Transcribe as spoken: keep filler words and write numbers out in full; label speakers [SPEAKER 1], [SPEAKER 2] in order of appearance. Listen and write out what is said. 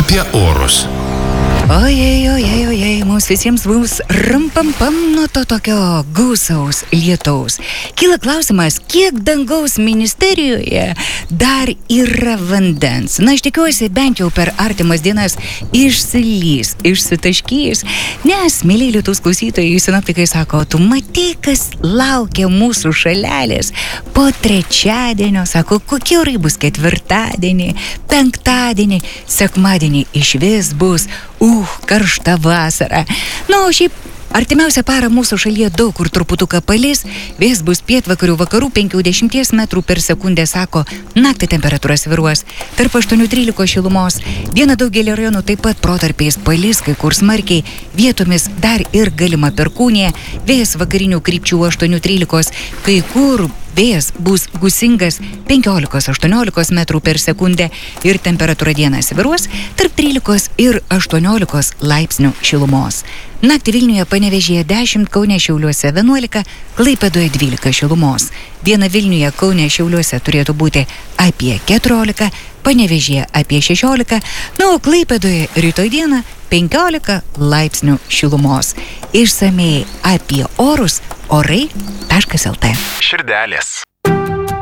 [SPEAKER 1] apie orus.
[SPEAKER 2] Ojei, ojei, ojei, mums visiems bus rampampam nuo to tokio gausaus lietaus. Kyla klausimas, kiek dangaus ministerijoje dar yra vandens. Na, aš tikiuosi, bent jau per artimas dienas išsilys, išsitaškys, nes, mėlyje Lietuvos klausytojai, sinoptikai sako, tu matai, kas laukia mūsų šalelės po trečiadienio, sako, kokie orai bus ketvirtadienį, penktadienį, sekmadienį išvis bus Uh, karšta vasara. Na, o šiaip artimiausią parą mūsų šalyje daug kur truputuką palis, vėjas bus pietvakarių vakarų penkiasdešimt metrų per sekundę, sako, naktį temperatūra svyruos tarp aštuonių trylikos šilumos. Dieną daugelį rajonų taip pat protarpiais palis, kai kur smarkiai, vietomis dar ir galima perkūnija, vėjas vakarinių krypčių aštuonių trylikos, kai kur vėjas bus gūsingas penkiolikos aštuoniolikos metrų per sekundę ir temperatūra dieną svyruos tarp trylikos ir aštuoniolikos laipsnių šilumos. Naktį Vilniuje, Panevėžyje dešimt, Kaune, Šiauliuose vienuolika, Klaipėdoje dvylika šilumos. Dieną Vilniuje, Kaune, Šiauliuose turėtų būti apie keturiolika, Panevėžyje apie šešiolika, na, o Klaipėdoje rytoj dieną penkiolika laipsnių šilumos. Išsamei apie orus orai taškas lt.
[SPEAKER 1] Širdelės.